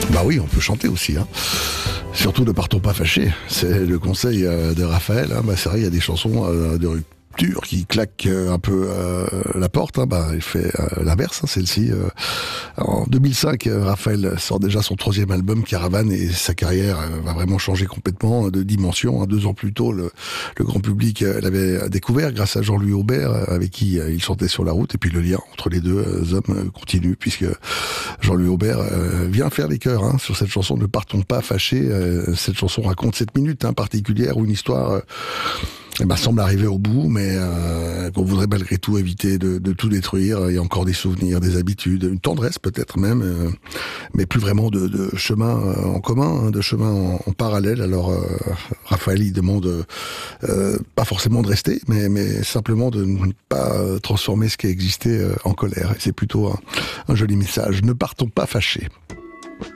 Bah oui, on peut chanter aussi. Hein. Surtout ne partons pas fâchés. C'est le conseil de Raphaël. Hein. Bah, c'est vrai, il y a des chansons de rupture qui claquent un peu la porte. Hein. Bah, il fait l'inverse, hein, celle-ci. En 2005, Raphaël sort déjà son 3e album, Caravane, et sa carrière va vraiment changer complètement de dimension. Hein. 2 ans plus tôt, le grand public l'avait découvert grâce à Jean-Louis Aubert, avec qui il chantait sur la route. Et puis le lien entre les deux hommes continue, puisque Jean-Louis Aubert vient faire les chœurs hein, sur cette chanson Ne partons pas fâchés. Cette chanson raconte cette minute hein, particulière où une histoire semble arriver au bout, mais qu'on voudrait malgré tout éviter de tout détruire. Il y a encore des souvenirs, des habitudes, une tendresse peut-être même, mais plus vraiment de chemin en commun, hein, de chemin en parallèle. Alors Raphaël il demande pas forcément de rester, mais simplement de ne pas transformer ce qui a existé en colère. Et c'est plutôt un joli message. Ne partons pas fâchés.